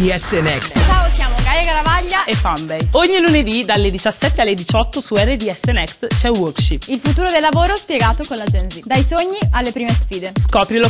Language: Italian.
RDS Next. Ciao, siamo Gaia Garavaglia e Fanbay. Ogni lunedì dalle 17 alle 18 su RDS Next c'è Workship. Il futuro del lavoro spiegato con la Gen Z. Dai sogni alle prime sfide. Scoprilo